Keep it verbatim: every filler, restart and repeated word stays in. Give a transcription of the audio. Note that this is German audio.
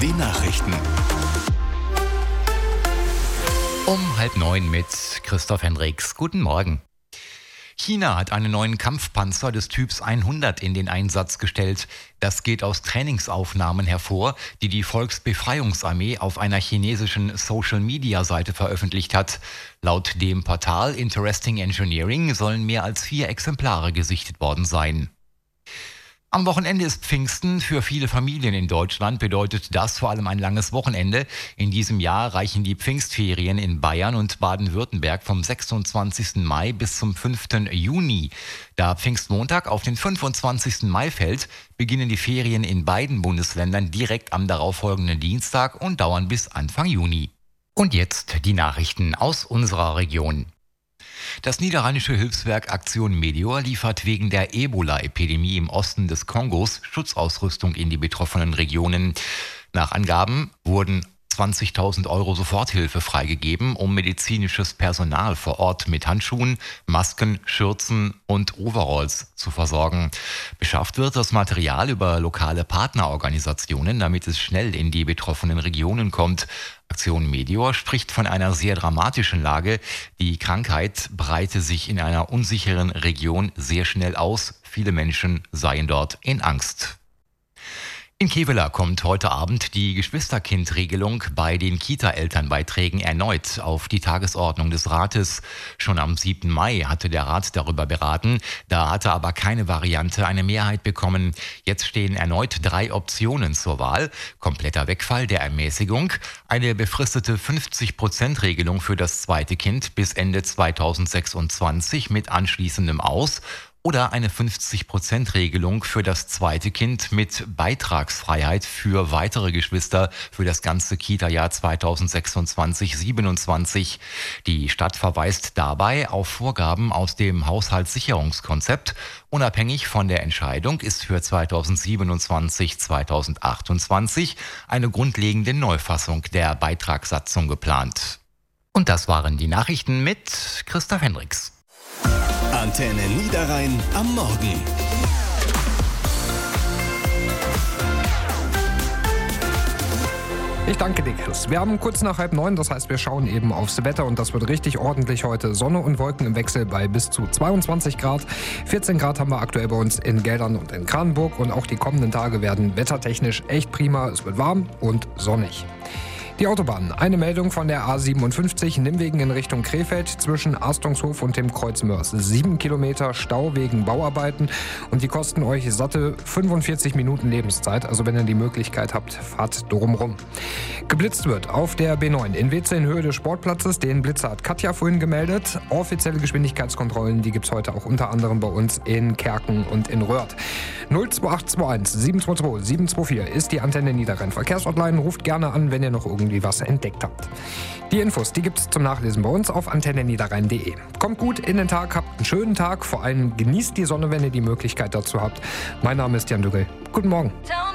Die Nachrichten. Um halb neun mit Christoph Hendricks. Guten Morgen. China hat einen neuen Kampfpanzer des Typs hundert in den Einsatz gestellt. Das geht aus Trainingsaufnahmen hervor, die die Volksbefreiungsarmee auf einer chinesischen Social-Media-Seite veröffentlicht hat. Laut dem Portal Interesting Engineering sollen mehr als vier Exemplare gesichtet worden sein. Am Wochenende ist Pfingsten. Für viele Familien in Deutschland bedeutet das vor allem ein langes Wochenende. In diesem Jahr reichen die Pfingstferien in Bayern und Baden-Württemberg vom sechsundzwanzigsten Mai bis zum fünften Juni. Da Pfingstmontag auf den fünfundzwanzigsten Mai fällt, beginnen die Ferien in beiden Bundesländern direkt am darauffolgenden Dienstag und dauern bis Anfang Juni. Und jetzt die Nachrichten aus unserer Region. Das niederrheinische Hilfswerk Aktion Meteor liefert wegen der Ebola-Epidemie im Osten des Kongos Schutzausrüstung in die betroffenen Regionen. Nach Angaben wurden zwanzigtausend Euro Soforthilfe freigegeben, um medizinisches Personal vor Ort mit Handschuhen, Masken, Schürzen und Overalls zu versorgen. Beschafft wird das Material über lokale Partnerorganisationen, damit es schnell in die betroffenen Regionen kommt. Aktion Meteor spricht von einer sehr dramatischen Lage. Die Krankheit breite sich in einer unsicheren Region sehr schnell aus. Viele Menschen seien dort in Angst. In Kevela kommt heute Abend die Geschwisterkind-Regelung bei den Kita-Elternbeiträgen erneut auf die Tagesordnung des Rates. Schon am siebten Mai hatte der Rat darüber beraten, da hatte aber keine Variante eine Mehrheit bekommen. Jetzt stehen erneut drei Optionen zur Wahl: kompletter Wegfall der Ermäßigung, eine befristete fünfzig-Prozent-Regelung für das zweite Kind bis Ende zweitausendsechsundzwanzig mit anschließendem Aus oder eine fünfzig-Prozent-Regelung für das zweite Kind mit Beitragsfreiheit für weitere Geschwister für das ganze Kita-Jahr zweitausendsechsundzwanzig siebenundzwanzig. Die Stadt verweist dabei auf Vorgaben aus dem Haushaltssicherungskonzept. Unabhängig von der Entscheidung ist für zweitausendsiebenundzwanzig zweitausendachtundzwanzig eine grundlegende Neufassung der Beitragssatzung geplant. Und das waren die Nachrichten mit Christoph Hendricks. Antenne Niederrhein am Morgen. Ich danke dir, Chris. Wir haben kurz nach halb neun, das heißt, wir schauen eben aufs Wetter und das wird richtig ordentlich heute. Sonne und Wolken im Wechsel bei bis zu zweiundzwanzig Grad. vierzehn Grad haben wir aktuell bei uns in Geldern und in Kranenburg und auch die kommenden Tage werden wettertechnisch echt prima. Es wird warm und sonnig. Die Autobahn. Eine Meldung von der A siebenundfünfzig Nimwegen in Richtung Krefeld zwischen Arstungshof und dem Kreuz Mörs. Sieben Kilometer Stau wegen Bauarbeiten und die kosten euch satte fünfundvierzig Minuten Lebenszeit. Also wenn ihr die Möglichkeit habt, fahrt drumrum. Geblitzt wird auf der B neun in Weze in Höhe des Sportplatzes. Den Blitzer hat Katja vorhin gemeldet. Offizielle Geschwindigkeitskontrollen, die gibt es heute auch unter anderem bei uns in Kerken und in Röhrt. null zwei acht zwei eins sieben zwei zwei sieben zwei vier ist die Antenne Niederrhein Verkehrshotline. Ruft gerne an, wenn ihr noch irgendwie was entdeckt habt. Die Infos, die gibt's zum Nachlesen bei uns auf antenne niederrhein punkt de. Kommt gut in den Tag, habt einen schönen Tag, vor allem genießt die Sonne, wenn ihr die Möglichkeit dazu habt. Mein Name ist Jan Dügel. Guten Morgen.